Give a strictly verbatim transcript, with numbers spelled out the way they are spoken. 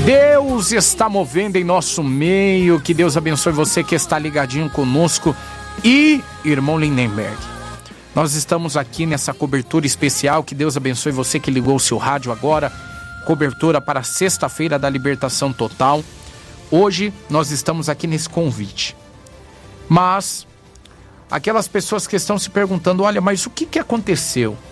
Deus está movendo em nosso meio. Que Deus abençoe você que está ligadinho conosco. E, irmão Lindenberg, nós estamos aqui nessa cobertura especial. Que Deus abençoe você que ligou o seu rádio agora. Cobertura para sexta-feira da Libertação Total. Hoje nós estamos aqui nesse convite. Mas aquelas pessoas que estão se perguntando, olha, mas o que, que aconteceu?